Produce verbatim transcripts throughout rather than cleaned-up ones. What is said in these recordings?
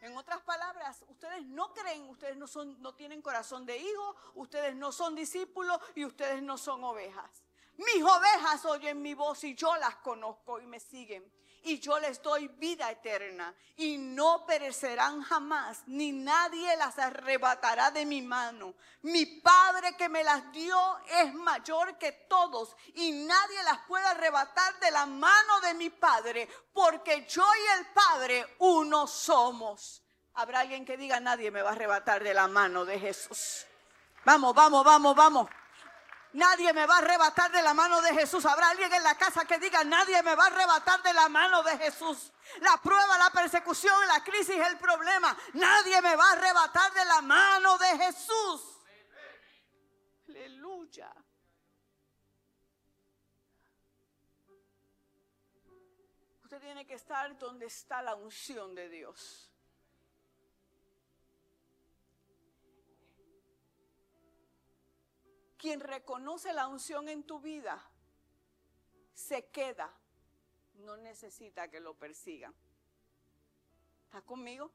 En otras palabras, ustedes no creen, ustedes no son, no tienen corazón de hijo, ustedes no son discípulos y ustedes no son ovejas. Mis ovejas oyen mi voz y yo las conozco y me siguen. Y yo les doy vida eterna y no perecerán jamás, ni nadie las arrebatará de mi mano. Mi Padre que me las dio es mayor que todos y nadie las puede arrebatar de la mano de mi Padre, porque yo y el Padre uno somos. Habrá alguien que diga: nadie me va a arrebatar de la mano de Jesús. Vamos, vamos, vamos, vamos. Nadie me va a arrebatar de la mano de Jesús. Habrá alguien en la casa que diga: nadie me va a arrebatar de la mano de Jesús. La prueba, la persecución, la crisis, el problema, nadie me va a arrebatar de la mano de Jesús. Aleluya. Usted tiene que estar donde está la unción de Dios. Quien reconoce la unción en tu vida, se queda, no necesita que lo persigan. ¿Está conmigo?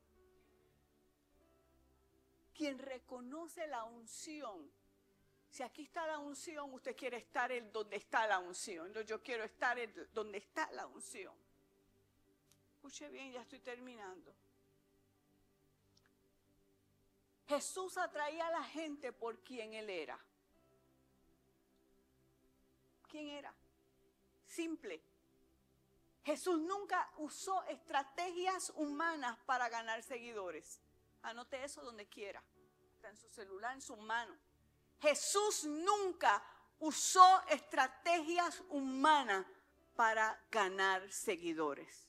Quien reconoce la unción, si aquí está la unción, usted quiere estar en donde está la unción. Entonces yo quiero estar en donde está la unción. Escuche bien, ya estoy terminando. Jesús atraía a la gente por quien Él era. ¿Quién era? Simple. Jesús nunca usó estrategias humanas para ganar seguidores. Anote eso donde quiera. Está en su celular, en su mano. Jesús nunca usó estrategias humanas para ganar seguidores.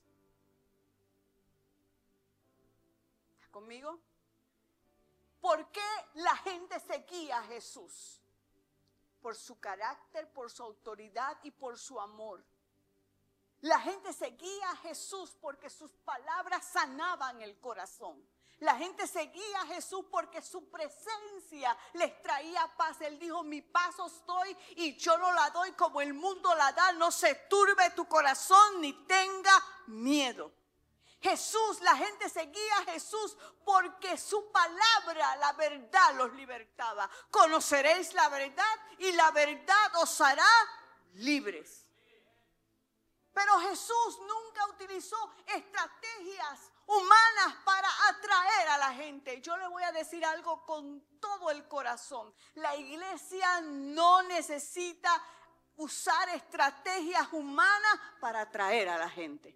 ¿Estás conmigo? ¿Por qué la gente seguía a Jesús? Por su carácter, por su autoridad y por su amor. La gente seguía a Jesús porque sus palabras sanaban el corazón. La gente seguía a Jesús porque su presencia les traía paz. Él dijo: mi paz os doy y yo no la doy como el mundo la da. No se turbe tu corazón ni tenga miedo. Jesús, la gente seguía a Jesús porque su palabra, la verdad, los libertaba. Conoceréis la verdad y la verdad os hará libres. Pero Jesús nunca utilizó estrategias humanas para atraer a la gente. Yo le voy a decir algo con todo el corazón. La iglesia no necesita usar estrategias humanas para atraer a la gente.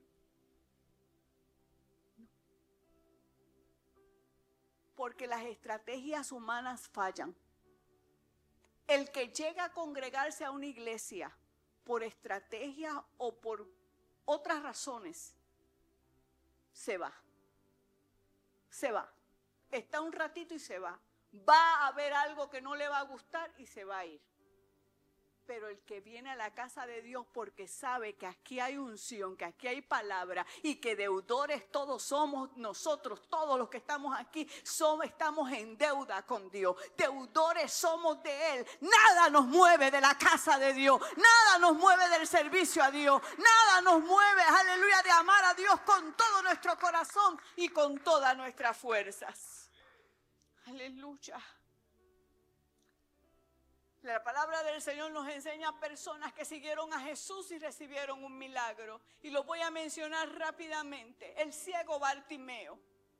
Porque las estrategias humanas fallan. El que llega a congregarse a una iglesia por estrategia o por otras razones, se va. Se va. Está un ratito y se va. Va a haber algo que no le va a gustar y se va a ir. Pero el que viene a la casa de Dios porque sabe que aquí hay unción, que aquí hay palabra y que deudores todos somos nosotros, todos los que estamos aquí, somos, estamos en deuda con Dios. Deudores somos de Él. Nada nos mueve de la casa de Dios. Nada nos mueve del servicio a Dios. Nada nos mueve, aleluya, de amar a Dios con todo nuestro corazón y con todas nuestras fuerzas. Aleluya. La palabra del Señor nos enseña a personas que siguieron a Jesús y recibieron un milagro. Y lo voy a mencionar rápidamente. El ciego Bartimeo.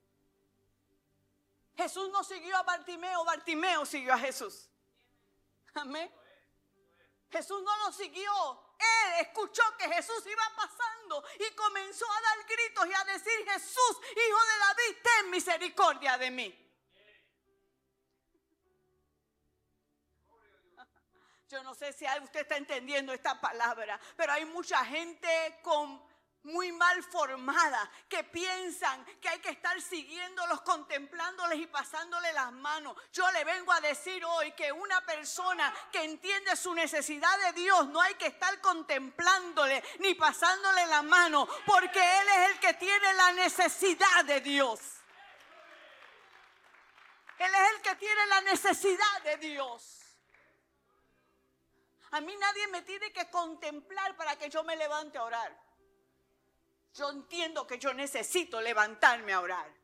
Jesús no siguió a Bartimeo, Bartimeo siguió a Jesús. Amén. Jesús no lo siguió. Él escuchó que Jesús iba pasando y comenzó a dar gritos y a decir: Jesús, Hijo de David, ten misericordia de mí. Yo no sé si usted está entendiendo esta palabra, pero hay mucha gente con muy mal formada que piensan que hay que estar siguiéndolos, contemplándoles y pasándoles las manos. Yo le vengo a decir hoy que una persona que entiende su necesidad de Dios no hay que estar contemplándole ni pasándole la mano, porque Él es el que tiene la necesidad de Dios. Él es el que tiene la necesidad de Dios. A mí nadie me tiene que contemplar para que yo me levante a orar. Yo entiendo que yo necesito levantarme a orar.